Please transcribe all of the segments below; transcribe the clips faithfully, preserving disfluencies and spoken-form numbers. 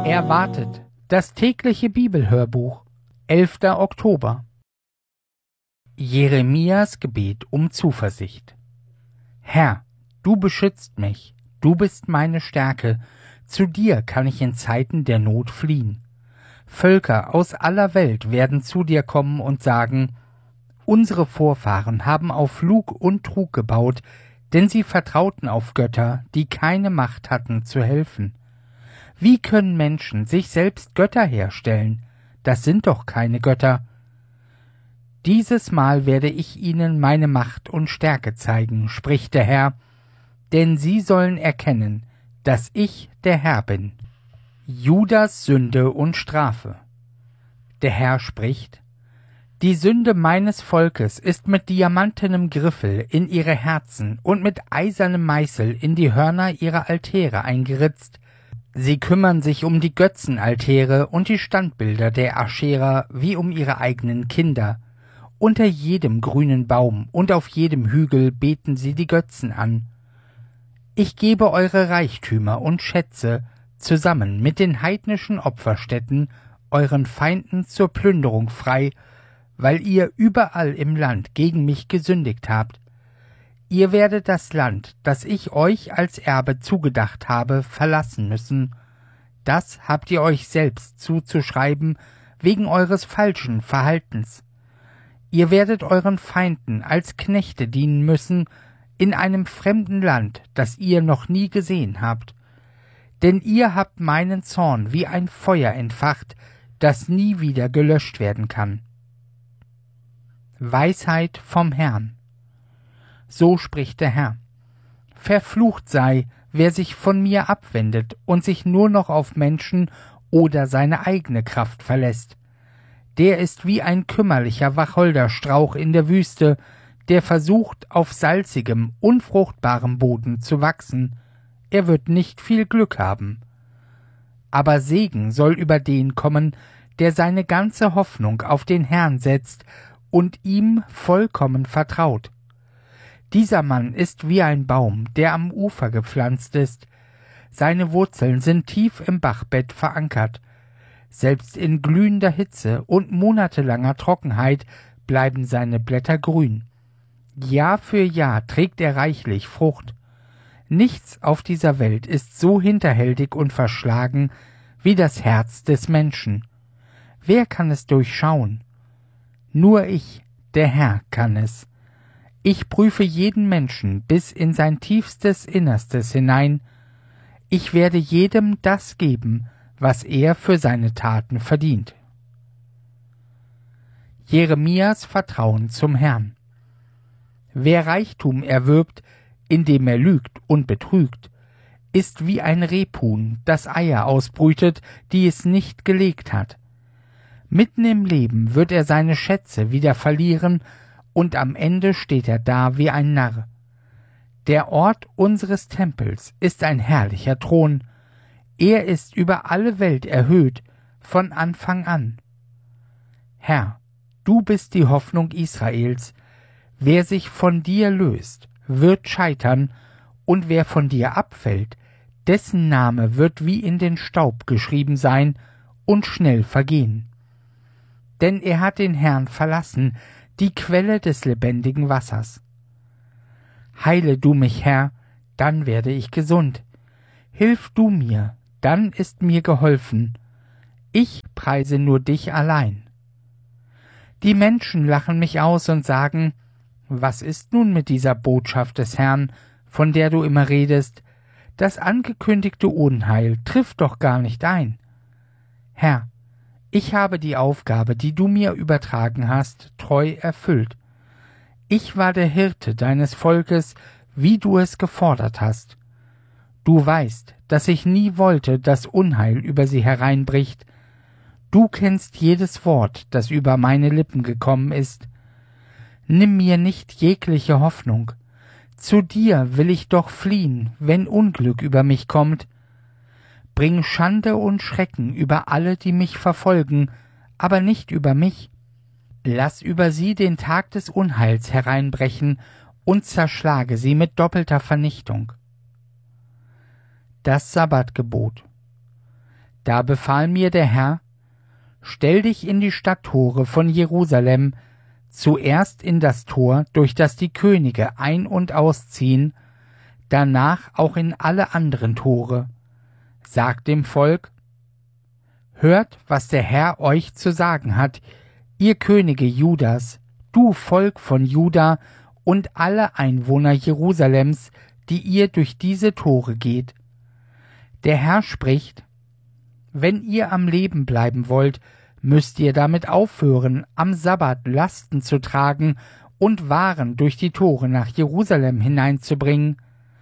Erwartet, das tägliche Bibelhörbuch, elfter Oktober. Jeremias Gebet um Zuversicht. Herr, du beschützt mich, du bist meine Stärke, zu dir kann ich in Zeiten der Not fliehen. Völker aus aller Welt werden zu dir kommen und sagen, unsere Vorfahren haben auf Lug und Trug gebaut, denn sie vertrauten auf Götter, die keine Macht hatten zu helfen. Wie können Menschen sich selbst Götter herstellen? Das sind doch keine Götter. Dieses Mal werde ich ihnen meine Macht und Stärke zeigen, spricht der Herr, denn sie sollen erkennen, dass ich der Herr bin. Judas Sünde und Strafe. Der Herr spricht, die Sünde meines Volkes ist mit diamantenem Griffel in ihre Herzen und mit eisernem Meißel in die Hörner ihrer Altäre eingeritzt. Sie kümmern sich um die Götzenaltäre und die Standbilder der Aschera wie um ihre eigenen Kinder. Unter jedem grünen Baum und auf jedem Hügel beten sie die Götzen an. Ich gebe eure Reichtümer und Schätze zusammen mit den heidnischen Opferstätten euren Feinden zur Plünderung frei, weil ihr überall im Land gegen mich gesündigt habt. Ihr werdet das Land, das ich euch als Erbe zugedacht habe, verlassen müssen. Das habt ihr euch selbst zuzuschreiben, wegen eures falschen Verhaltens. Ihr werdet euren Feinden als Knechte dienen müssen, in einem fremden Land, das ihr noch nie gesehen habt. Denn ihr habt meinen Zorn wie ein Feuer entfacht, das nie wieder gelöscht werden kann. Weisheit vom Herrn. So spricht der Herr. Verflucht sei, wer sich von mir abwendet und sich nur noch auf Menschen oder seine eigene Kraft verlässt. Der ist wie ein kümmerlicher Wacholderstrauch in der Wüste, der versucht, auf salzigem, unfruchtbarem Boden zu wachsen. Er wird nicht viel Glück haben. Aber Segen soll über den kommen, der seine ganze Hoffnung auf den Herrn setzt und ihm vollkommen vertraut. Dieser Mann ist wie ein Baum, der am Ufer gepflanzt ist. Seine Wurzeln sind tief im Bachbett verankert. Selbst in glühender Hitze und monatelanger Trockenheit bleiben seine Blätter grün. Jahr für Jahr trägt er reichlich Frucht. Nichts auf dieser Welt ist so hinterhältig und verschlagen wie das Herz des Menschen. Wer kann es durchschauen? Nur ich, der Herr, kann es. Ich prüfe jeden Menschen bis in sein tiefstes Innerstes hinein. Ich werde jedem das geben, was er für seine Taten verdient. Jeremias Vertrauen zum Herrn. Wer Reichtum erwirbt, indem er lügt und betrügt, ist wie ein Rebhuhn, das Eier ausbrütet, die es nicht gelegt hat. Mitten im Leben wird er seine Schätze wieder verlieren, und am Ende steht er da wie ein Narr. Der Ort unseres Tempels ist ein herrlicher Thron. Er ist über alle Welt erhöht, von Anfang an. Herr, du bist die Hoffnung Israels. Wer sich von dir löst, wird scheitern, und wer von dir abfällt, dessen Name wird wie in den Staub geschrieben sein und schnell vergehen. Denn er hat den Herrn verlassen, die Quelle des lebendigen Wassers. Heile du mich, Herr, dann werde ich gesund. Hilf du mir, dann ist mir geholfen. Ich preise nur dich allein. Die Menschen lachen mich aus und sagen, was ist nun mit dieser Botschaft des Herrn, von der du immer redest? Das angekündigte Unheil trifft doch gar nicht ein. Herr, ich habe die Aufgabe, die du mir übertragen hast, treu erfüllt. Ich war der Hirte deines Volkes, wie du es gefordert hast. Du weißt, dass ich nie wollte, dass Unheil über sie hereinbricht. Du kennst jedes Wort, das über meine Lippen gekommen ist. Nimm mir nicht jegliche Hoffnung. Zu dir will ich doch fliehen, wenn Unglück über mich kommt. Bring Schande und Schrecken über alle, die mich verfolgen, aber nicht über mich. Lass über sie den Tag des Unheils hereinbrechen und zerschlage sie mit doppelter Vernichtung. Das Sabbatgebot. Da befahl mir der Herr: Stell dich in die Stadttore von Jerusalem, zuerst in das Tor, durch das die Könige ein- und ausziehen, danach auch in alle anderen Tore. Sag dem Volk: Hört, was der Herr euch zu sagen hat, ihr Könige Judas, du Volk von Juda und alle Einwohner Jerusalems, die ihr durch diese Tore geht. Der Herr spricht: Wenn ihr am Leben bleiben wollt, müsst ihr damit aufhören, am Sabbat Lasten zu tragen und Waren durch die Tore nach Jerusalem hineinzubringen.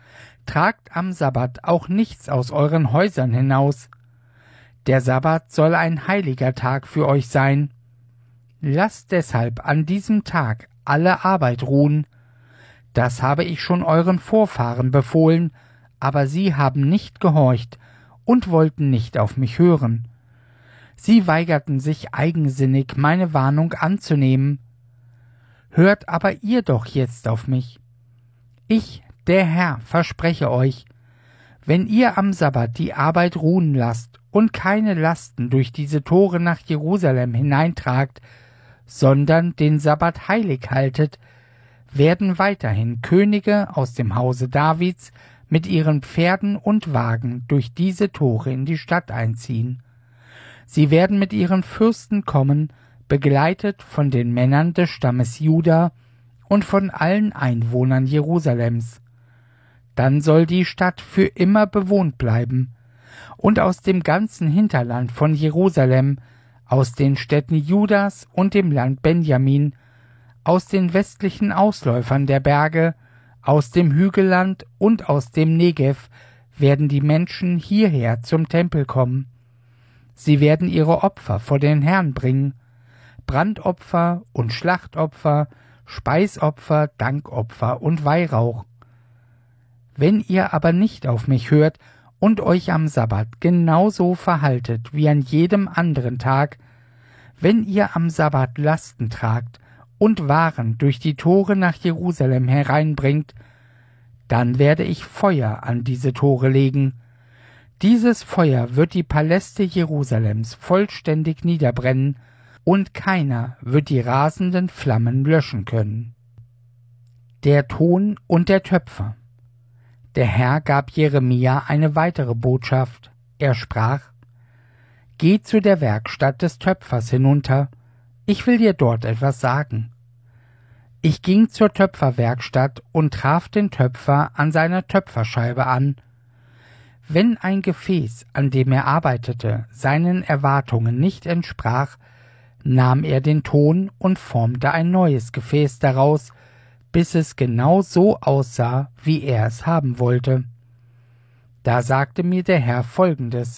Tragt am Sabbat auch nichts aus euren Häusern hinaus. Der Sabbat soll ein heiliger Tag für euch sein. Lasst deshalb an diesem Tag alle Arbeit ruhen. Das habe ich schon euren Vorfahren befohlen, aber sie haben nicht gehorcht und wollten nicht auf mich hören. Sie weigerten sich eigensinnig, meine Warnung anzunehmen. Hört aber ihr doch jetzt auf mich. Ich, der Herr, verspreche euch, wenn ihr am Sabbat die Arbeit ruhen lasst und keine Lasten durch diese Tore nach Jerusalem hineintragt, sondern den Sabbat heilig haltet, werden weiterhin Könige aus dem Hause Davids mit ihren Pferden und Wagen durch diese Tore in die Stadt einziehen. Sie werden mit ihren Fürsten kommen, begleitet von den Männern des Stammes Juda und von allen Einwohnern Jerusalems. Dann soll die Stadt für immer bewohnt bleiben, und aus dem ganzen Hinterland von Jerusalem, aus den Städten Judas und dem Land Benjamin, aus den westlichen Ausläufern der Berge, aus dem Hügelland und aus dem Negev werden die Menschen hierher zum Tempel kommen. Sie werden ihre Opfer vor den Herrn bringen, Brandopfer und Schlachtopfer, Speisopfer, Dankopfer und Weihrauch. Wenn ihr aber nicht auf mich hört und euch am Sabbat genauso verhaltet wie an jedem anderen Tag, wenn ihr am Sabbat Lasten tragt und Waren durch die Tore nach Jerusalem hereinbringt, dann werde ich Feuer an diese Tore legen. Dieses Feuer wird die Paläste Jerusalems vollständig niederbrennen, und keiner wird die rasenden Flammen löschen können. Der Ton und der Töpfer. Der Herr gab Jeremia eine weitere Botschaft. Er sprach: Geh zu der Werkstatt des Töpfers hinunter, ich will dir dort etwas sagen. Ich ging zur Töpferwerkstatt und traf den Töpfer an seiner Töpferscheibe an. Wenn ein Gefäß, an dem er arbeitete, seinen Erwartungen nicht entsprach, nahm er den Ton und formte ein neues Gefäß daraus, bis es genau so aussah, wie er es haben wollte. Da sagte mir der Herr Folgendes: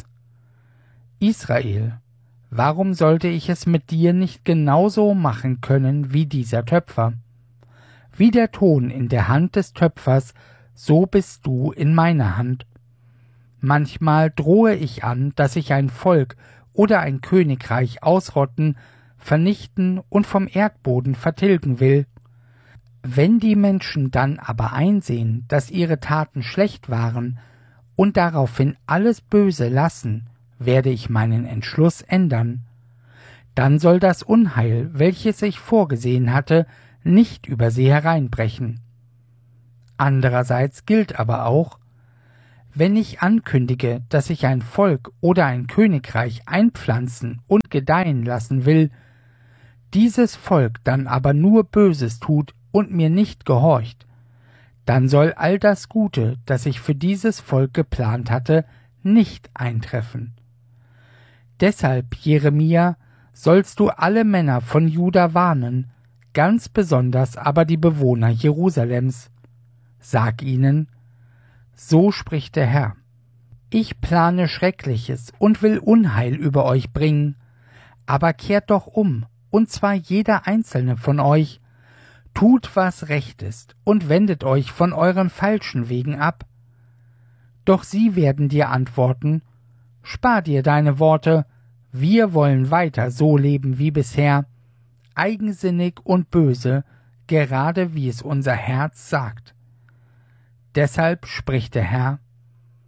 Israel, warum sollte ich es mit dir nicht genauso machen können wie dieser Töpfer? Wie der Ton in der Hand des Töpfers, so bist du in meiner Hand. Manchmal drohe ich an, dass ich ein Volk oder ein Königreich ausrotten, vernichten und vom Erdboden vertilgen will. Wenn die Menschen dann aber einsehen, dass ihre Taten schlecht waren und daraufhin alles Böse lassen, werde ich meinen Entschluss ändern. Dann soll das Unheil, welches ich vorgesehen hatte, nicht über sie hereinbrechen. Andererseits gilt aber auch, wenn ich ankündige, dass ich ein Volk oder ein Königreich einpflanzen und gedeihen lassen will, dieses Volk dann aber nur Böses tut und mir nicht gehorcht, dann soll all das Gute, das ich für dieses Volk geplant hatte, nicht eintreffen. Deshalb, Jeremia, sollst du alle Männer von Juda warnen, ganz besonders aber die Bewohner Jerusalems. Sag ihnen: So spricht der Herr: Ich plane Schreckliches und will Unheil über euch bringen, aber kehrt doch um, und zwar jeder einzelne von euch, tut, was recht ist, und wendet euch von euren falschen Wegen ab. Doch sie werden dir antworten: Spar dir deine Worte, wir wollen weiter so leben wie bisher, eigensinnig und böse, gerade wie es unser Herz sagt. Deshalb spricht der Herr: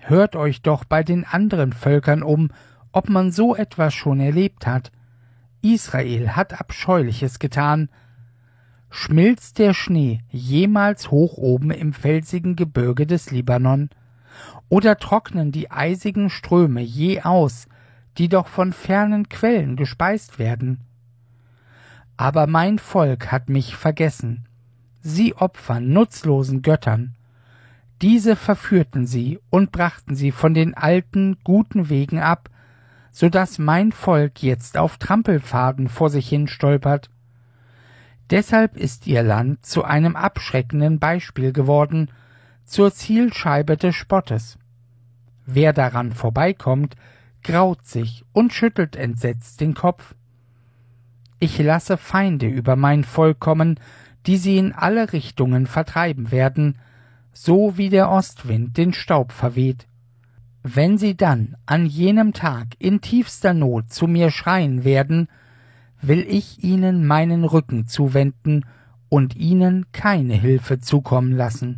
Hört euch doch bei den anderen Völkern um, ob man so etwas schon erlebt hat. Israel hat Abscheuliches getan. Schmilzt der Schnee jemals hoch oben im felsigen Gebirge des Libanon? Oder trocknen die eisigen Ströme je aus, die doch von fernen Quellen gespeist werden? Aber mein Volk hat mich vergessen. Sie opfern nutzlosen Göttern. Diese verführten sie und brachten sie von den alten, guten Wegen ab, so daß mein Volk jetzt auf Trampelpfaden vor sich hin stolpert. Deshalb ist ihr Land zu einem abschreckenden Beispiel geworden, zur Zielscheibe des Spottes. Wer daran vorbeikommt, graut sich und schüttelt entsetzt den Kopf. Ich lasse Feinde über mein Volk kommen, die sie in alle Richtungen vertreiben werden, so wie der Ostwind den Staub verweht. Wenn sie dann an jenem Tag in tiefster Not zu mir schreien werden, will ich ihnen meinen Rücken zuwenden und ihnen keine Hilfe zukommen lassen.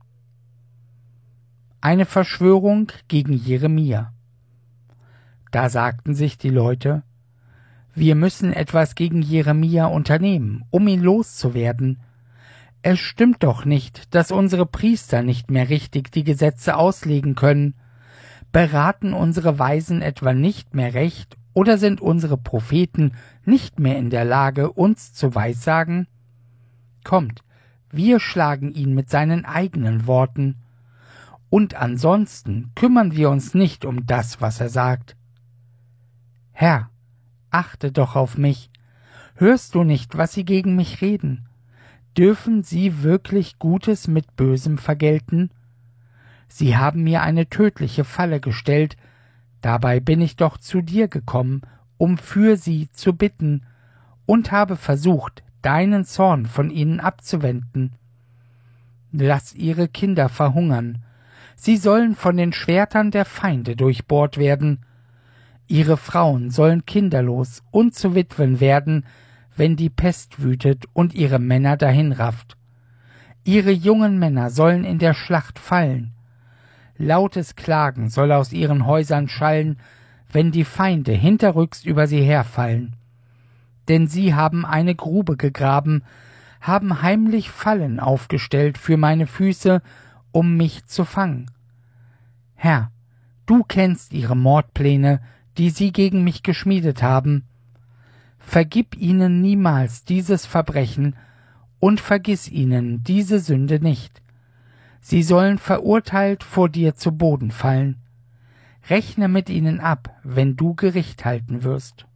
Eine Verschwörung gegen Jeremia. Da sagten sich die Leute, wir müssen etwas gegen Jeremia unternehmen, um ihn loszuwerden. Es stimmt doch nicht, dass unsere Priester nicht mehr richtig die Gesetze auslegen können. Beraten unsere Weisen etwa nicht mehr recht, oder sind unsere Propheten nicht mehr in der Lage, uns zu weissagen? Kommt, wir schlagen ihn mit seinen eigenen Worten. Und ansonsten kümmern wir uns nicht um das, was er sagt. Herr, achte doch auf mich. Hörst du nicht, was sie gegen mich reden? Dürfen sie wirklich Gutes mit Bösem vergelten? Sie haben mir eine tödliche Falle gestellt, dabei bin ich doch zu dir gekommen, um für sie zu bitten, und habe versucht, deinen Zorn von ihnen abzuwenden. Lass ihre Kinder verhungern, sie sollen von den Schwertern der Feinde durchbohrt werden. Ihre Frauen sollen kinderlos und zu Witwen werden, wenn die Pest wütet und ihre Männer dahinrafft. Ihre jungen Männer sollen in der Schlacht fallen. Lautes Klagen soll aus ihren Häusern schallen, wenn die Feinde hinterrücks über sie herfallen. Denn sie haben eine Grube gegraben, haben heimlich Fallen aufgestellt für meine Füße, um mich zu fangen. Herr, du kennst ihre Mordpläne, die sie gegen mich geschmiedet haben. Vergib ihnen niemals dieses Verbrechen und vergiss ihnen diese Sünde nicht. Sie sollen verurteilt vor dir zu Boden fallen. Rechne mit ihnen ab, wenn du Gericht halten wirst.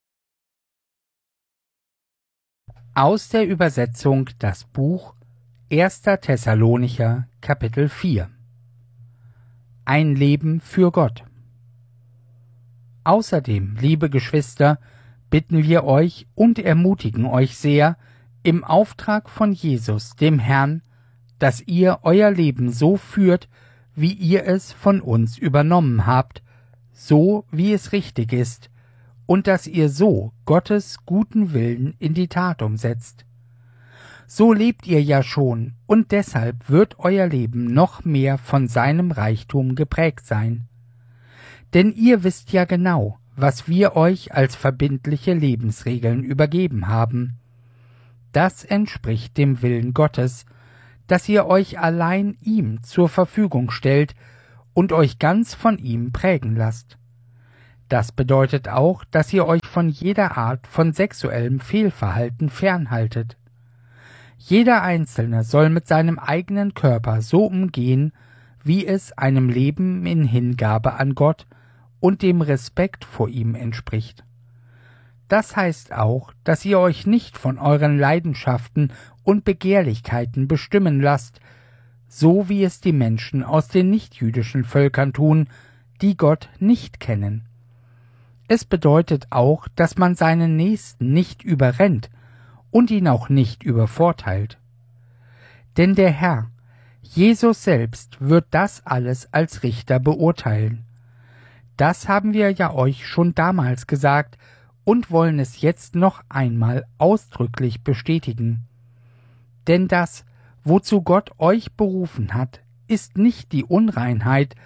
Aus der Übersetzung das Buch erster Thessalonicher, Kapitel vier. Ein Leben für Gott. Außerdem, liebe Geschwister, bitten wir euch und ermutigen euch sehr, im Auftrag von Jesus, dem Herrn, dass ihr euer Leben so führt, wie ihr es von uns übernommen habt, so wie es richtig ist, und dass ihr so Gottes guten Willen in die Tat umsetzt. So lebt ihr ja schon, und deshalb wird euer Leben noch mehr von seinem Reichtum geprägt sein. Denn ihr wisst ja genau, was wir euch als verbindliche Lebensregeln übergeben haben. Das entspricht dem Willen Gottes, dass ihr euch allein ihm zur Verfügung stellt und euch ganz von ihm prägen lasst. Das bedeutet auch, dass ihr euch von jeder Art von sexuellem Fehlverhalten fernhaltet. Jeder Einzelne soll mit seinem eigenen Körper so umgehen, wie es einem Leben in Hingabe an Gott und dem Respekt vor ihm entspricht. Das heißt auch, dass ihr euch nicht von euren Leidenschaften und Begehrlichkeiten bestimmen lasst, so wie es die Menschen aus den nichtjüdischen Völkern tun, die Gott nicht kennen. Es bedeutet auch, dass man seinen Nächsten nicht überrennt und ihn auch nicht übervorteilt. Denn der Herr, Jesus selbst, wird das alles als Richter beurteilen. Das haben wir ja euch schon damals gesagt und wollen es jetzt noch einmal ausdrücklich bestätigen. Denn das, wozu Gott euch berufen hat, ist nicht die Unreinheit,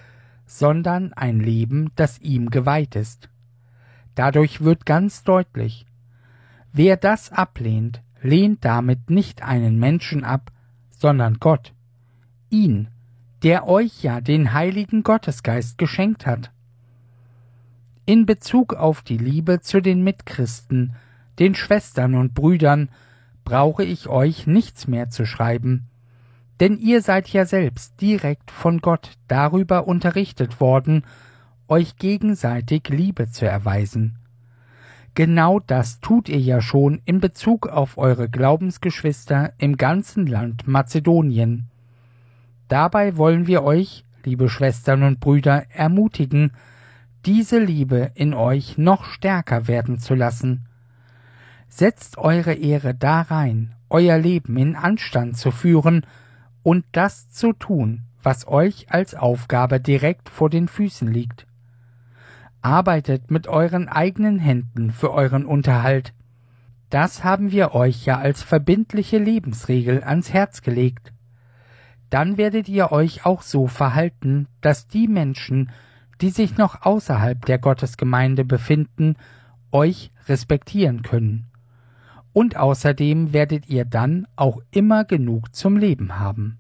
sondern ein Leben, das ihm geweiht ist. Dadurch wird ganz deutlich, wer das ablehnt, lehnt damit nicht einen Menschen ab, sondern Gott, ihn, der euch ja den heiligen Gottesgeist geschenkt hat. In Bezug auf die Liebe zu den Mitchristen, den Schwestern und Brüdern, brauche ich euch nichts mehr zu schreiben, denn ihr seid ja selbst direkt von Gott darüber unterrichtet worden, euch gegenseitig Liebe zu erweisen. Genau das tut ihr ja schon in Bezug auf eure Glaubensgeschwister im ganzen Land Mazedonien. Dabei wollen wir euch, liebe Schwestern und Brüder, ermutigen, diese Liebe in euch noch stärker werden zu lassen. Setzt eure Ehre darein, euer Leben in Anstand zu führen und das zu tun, was euch als Aufgabe direkt vor den Füßen liegt. Arbeitet mit euren eigenen Händen für euren Unterhalt. Das haben wir euch ja als verbindliche Lebensregel ans Herz gelegt. Dann werdet ihr euch auch so verhalten, dass die Menschen, die sich noch außerhalb der Gottesgemeinde befinden, euch respektieren können. Und außerdem werdet ihr dann auch immer genug zum Leben haben.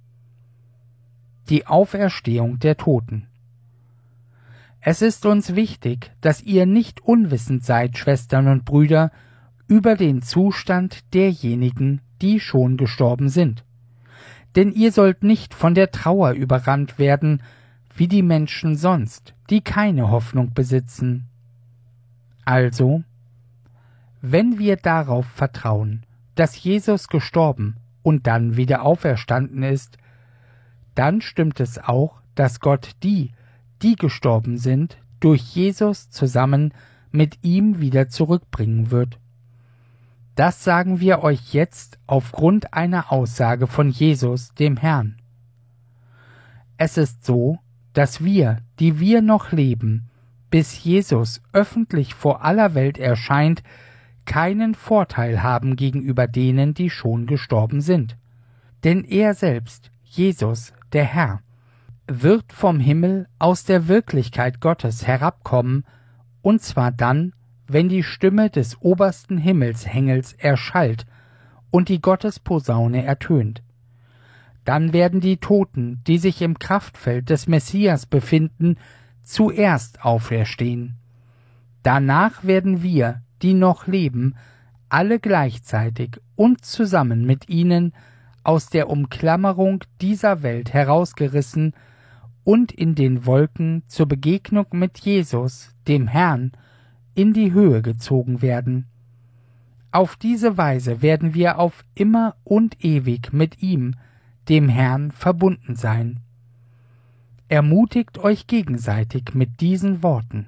Die Auferstehung der Toten. Es ist uns wichtig, dass ihr nicht unwissend seid, Schwestern und Brüder, über den Zustand derjenigen, die schon gestorben sind. Denn ihr sollt nicht von der Trauer überrannt werden, wie die Menschen sonst, die keine Hoffnung besitzen. Also, wenn wir darauf vertrauen, dass Jesus gestorben und dann wieder auferstanden ist, dann stimmt es auch, dass Gott die, die gestorben sind, durch Jesus zusammen mit ihm wieder zurückbringen wird. Das sagen wir euch jetzt aufgrund einer Aussage von Jesus, dem Herrn. Es ist so, dass wir, die wir noch leben, bis Jesus öffentlich vor aller Welt erscheint, keinen Vorteil haben gegenüber denen, die schon gestorben sind. Denn er selbst, Jesus, der Herr, wird vom Himmel aus der Wirklichkeit Gottes herabkommen, und zwar dann, wenn die Stimme des obersten Himmelshengels erschallt und die Gottesposaune ertönt. Dann werden die Toten, die sich im Kraftfeld des Messias befinden, zuerst auferstehen. Danach werden wir, die noch leben, alle gleichzeitig und zusammen mit ihnen aus der Umklammerung dieser Welt herausgerissen und in den Wolken zur Begegnung mit Jesus, dem Herrn, in die Höhe gezogen werden. Auf diese Weise werden wir auf immer und ewig mit ihm, dem Herrn, verbunden sein. Ermutigt euch gegenseitig mit diesen Worten.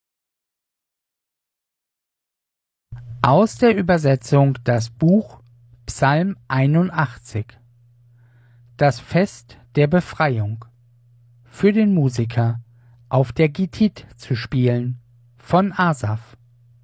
Aus der Übersetzung das Buch Psalm einundachtzig. Das Fest der Befreiung. Für den Musiker auf der Gittit zu spielen von Asaf.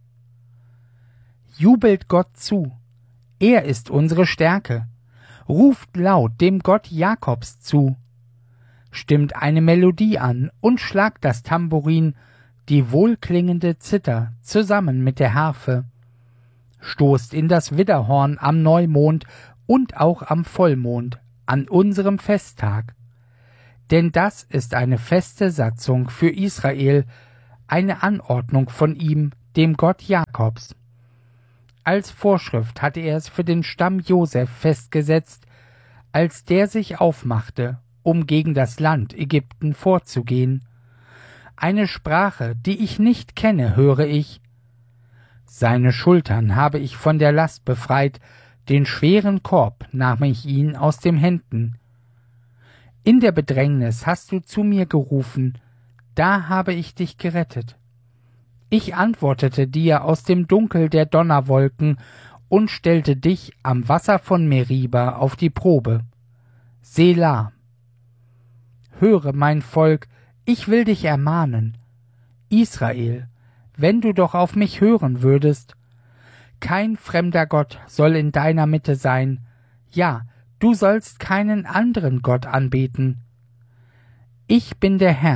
Jubelt Gott zu, er ist unsere Stärke. Ruft laut dem Gott Jakobs zu. Stimmt eine Melodie an und schlagt das Tambourin, die wohlklingende Zither zusammen mit der Harfe. Stoßt in das Widderhorn am Neumond und auch am Vollmond an unserem Festtag. Denn das ist eine feste Satzung für Israel, eine Anordnung von ihm, dem Gott Jakobs. Als Vorschrift hatte er es für den Stamm Joseph festgesetzt, als der sich aufmachte, um gegen das Land Ägypten vorzugehen. Eine Sprache, die ich nicht kenne, höre ich. Seine Schultern habe ich von der Last befreit, den schweren Korb nahm ich ihn aus den Händen. In der Bedrängnis hast du zu mir gerufen, da habe ich dich gerettet. Ich antwortete dir aus dem Dunkel der Donnerwolken und stellte dich am Wasser von Meriba auf die Probe. Selah. Höre, mein Volk, ich will dich ermahnen. Israel, wenn du doch auf mich hören würdest. Kein fremder Gott soll in deiner Mitte sein. Ja, du sollst keinen anderen Gott anbeten. Ich bin der Herr,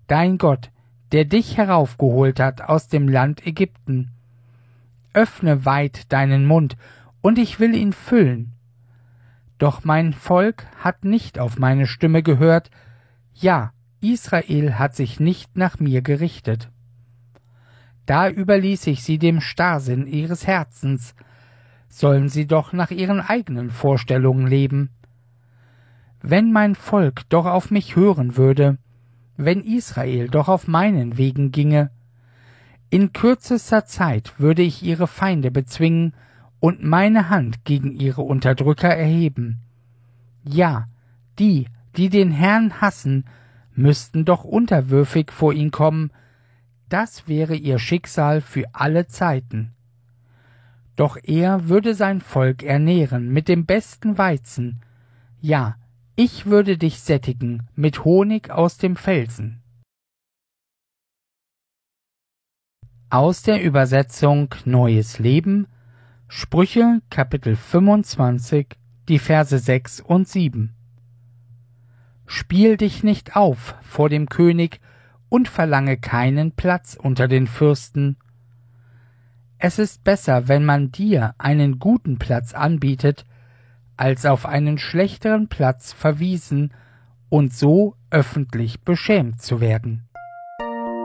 dein Gott, der dich heraufgeholt hat aus dem Land Ägypten. Öffne weit deinen Mund, und ich will ihn füllen. Doch mein Volk hat nicht auf meine Stimme gehört, ja, Israel hat sich nicht nach mir gerichtet. Da überließ ich sie dem Starrsinn ihres Herzens, sollen sie doch nach ihren eigenen Vorstellungen leben. Wenn mein Volk doch auf mich hören würde, wenn Israel doch auf meinen Wegen ginge, in kürzester Zeit würde ich ihre Feinde bezwingen und meine Hand gegen ihre Unterdrücker erheben. Ja, die, die den Herrn hassen, müssten doch unterwürfig vor ihn kommen, das wäre ihr Schicksal für alle Zeiten. Doch er würde sein Volk ernähren mit dem besten Weizen, ja, ich würde dich sättigen mit Honig aus dem Felsen. Aus der Übersetzung Neues Leben, Sprüche Kapitel fünfundzwanzig, die Verse sechs und sieben. Spiel dich nicht auf vor dem König und verlange keinen Platz unter den Fürsten. Es ist besser, wenn man dir einen guten Platz anbietet, als auf einen schlechteren Platz verwiesen und so öffentlich beschämt zu werden.